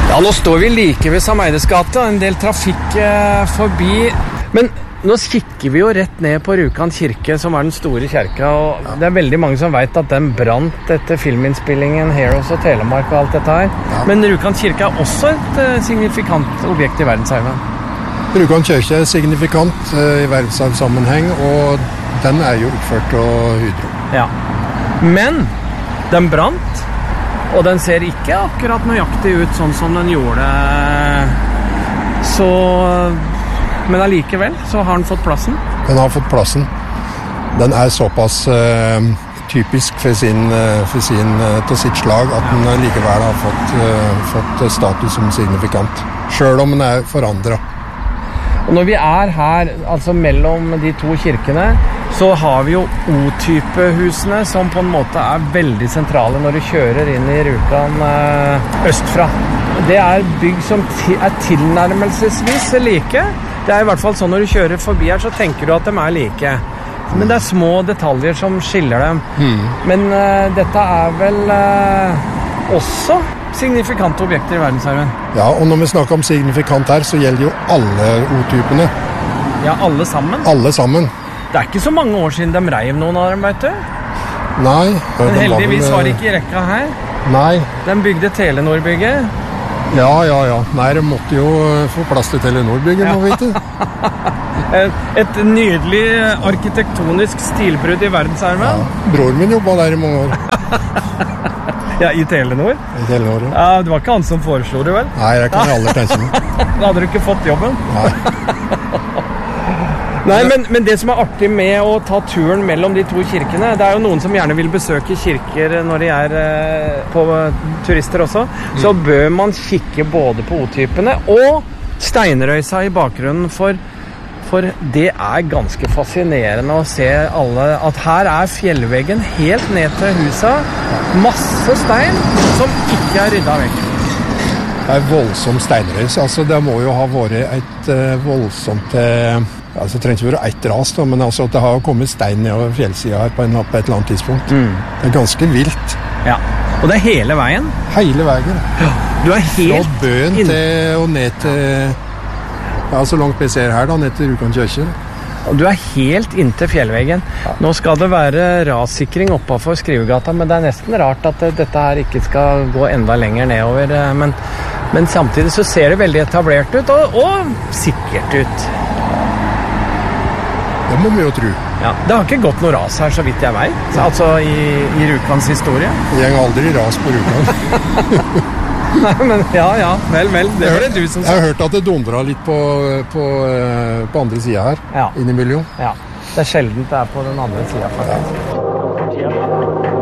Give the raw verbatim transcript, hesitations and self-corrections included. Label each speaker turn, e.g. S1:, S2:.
S1: Ja, nå står vi like ved Sameides gate, en del trafikk eh, forbi. Men nå kikker vi jo rett ned på Rjukan kirke, som er den store kirka, og ja. Det er veldig mange som vet at den brant etter filminnspillingen Heroes og Telemark og alt dette her. Ja. Men Rjukan kirke er også et uh, signifikant objekt i verdensarven.
S2: Rjukan kirke er signifikant uh, i verdensarvsammenheng, og den er jo oppført av Hydro.
S1: Ja, men den brant, og den ser ikke akkurat nøyaktig ut sånn som den gjorde. Så, men allikevel så har den fått plassen.
S2: Den har fått plassen. Den er såpass uh, typisk for sin, uh, for sin uh, til sitt slag at den likevel har fått, uh, fått status som signifikant, selv om den er forandret.
S1: Og når vi er her, altså mellom de to kirkene, så har vi jo O-type-husene som på en måte er veldig sentrale når du kjører inn i Rjukan eh, østfra. Det er bygg som ti- er tilnærmelsesvis like. Det er i hvert fall sånn når du kjører forbi her, så tenker du at de er like. Men det er små detaljer som skiller dem. Mm. Men eh, dette er vel eh, også signifikante objekter i verdensarven.
S2: Ja, og når vi snakker om signifikant her, så gjelder jo alle O-typene.
S1: Ja, alle sammen?
S2: Alle sammen.
S1: Det er ikke så mange år siden de reiv noen av dem, vet du?
S2: Nei.
S1: Men heldigvis var det ikke i rekka her.
S2: Nei.
S1: De bygde Telenor-bygget.
S2: Ja, ja, ja. Nei, de måtte jo få plass til Telenor-bygget,
S1: ja.
S2: Må vite.
S1: Et nydelig arkitektonisk stilbrudd i verdensarven.
S2: Ja. Bror min jobbet der i mange år.
S1: Ja, i Telenor?
S2: I Telenor, ja.
S1: Ja, det var ikke han som foreslo det, vel?
S2: Nei, det kan jeg aldri tenke meg.
S1: Da hadde du ikke fått jobben.
S2: Nei.
S1: Nei, men, men det som er artig med å ta turen mellom de to kirkene, det er jo noen som gjerne vil besøke kirker når de er eh, på turister også, mm. så bør man kikke både på O-typene og steinrøysa i bakgrunnen, for, for det er ganske fascinerende å se alle, at her er fjellveggen helt ned til huset, masse stein som ikke er ryddet vekk.
S2: Det er voldsom steinrøys, altså det må jo ha vært et uh, voldsomt... Uh, Altså, det trenger ikke være ett ras, da, men altså, det har kommet stein nedover fjellsiden her på, en, på et eller annet tidspunkt. Mm. Det er ganske vilt.
S1: Ja, og det er hele veien?
S2: Hele veien.
S1: Ja. Du er helt...
S2: Fra bøen inn... til og ned til... Ja, så langt vi ser her da, ned til Rjukan kirke.
S1: Og du er helt inntil fjellveggen. Ja. Nå skal det være rassikring oppe for Skrivegata, men det er nesten rart at dette her ikke skal gå enda lenger nedover. Men, men samtidig så ser det veldig etablert ut, og, og sikkert ut.
S2: Det må vi jo tro.
S1: Ja, det har ikke gått noe ras her, så vidt jeg vet. Altså i, i Rjukans historie.
S2: Det går aldri ras på Rjukan.
S1: Nei, men ja, ja, vel, vel. Det var det du som sa.
S2: Jeg har hørt at det dundrer litt på, på, på andre siden her, ja. Innimellom.
S1: Ja, det er sjeldent det er på den andre siden, faktisk. Ja.